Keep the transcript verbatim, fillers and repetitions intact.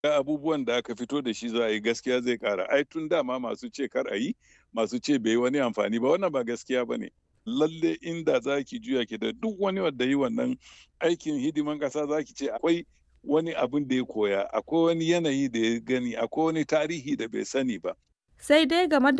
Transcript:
abubuwan da aka fito da shi za a yi gaskiya zai ƙara. Ai tun dama masu ce kar a yi, masu ce bai yi wani amfani ba, wannan ba gaskiya ba ne. Lalle inda za ki juya ki da duk wani wanda yi wannan aikin hidiman ƙasa za ki ce akwai wani abin da ya koya, akwai wani yanayi da ya gani, akwai wani tarihi da bai sani ba. Sai dai game